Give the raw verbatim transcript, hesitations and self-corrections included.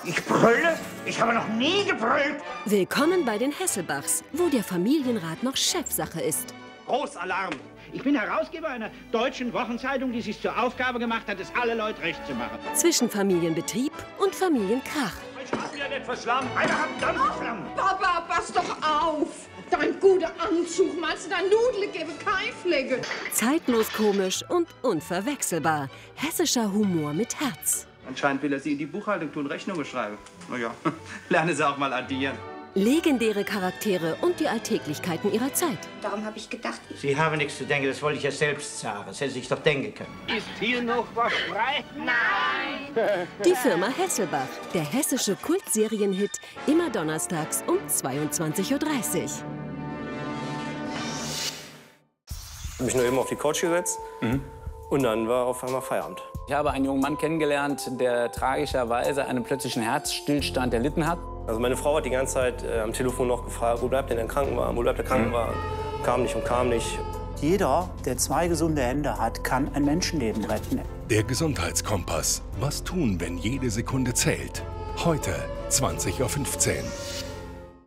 Ich brülle? Ich habe noch nie gebrüllt. Willkommen bei den Hesselbachs, wo der Familienrat noch Chefsache ist. Großalarm! Ich bin Herausgeber einer deutschen Wochenzeitung, die sich zur Aufgabe gemacht hat, es alle Leute recht zu machen. Zwischen Familienbetrieb und Familienkrach. Ich hab wieder nicht verschlammt. Einer hat dann verschlammt. Papa, pass doch auf! Dein guter Anzug, meinst du, dein Nudel gebe Keiflecke? Zeitlos komisch und unverwechselbar. Hessischer Humor mit Herz. Anscheinend will er Sie in die Buchhaltung tun, Rechnungen schreiben. Na ja, lernen Sie auch mal addieren. Legendäre Charaktere und die Alltäglichkeiten ihrer Zeit. Darum habe ich gedacht, ich... Sie haben nichts zu denken, das wollte ich ja selbst sagen. Das hätte sich doch denken können. Ist hier noch was frei? Nein! Die Firma Hesselbach, der hessische Kultserienhit, immer donnerstags um zweiundzwanzig Uhr dreißig. Ich habe mich nur eben auf die Couch gesetzt mhm. und dann war auf einmal Feierabend. Ich habe einen jungen Mann kennengelernt, der tragischerweise einen plötzlichen Herzstillstand erlitten hat. Also meine Frau hat die ganze Zeit äh, am Telefon noch gefragt, wo bleibt denn der Krankenwagen, wo bleibt der Krankenwagen? Mhm. Kam nicht und kam nicht. Jeder, der zwei gesunde Hände hat, kann ein Menschenleben retten. Der Gesundheitskompass. Was tun, wenn jede Sekunde zählt? Heute zwanzig Uhr fünfzehn.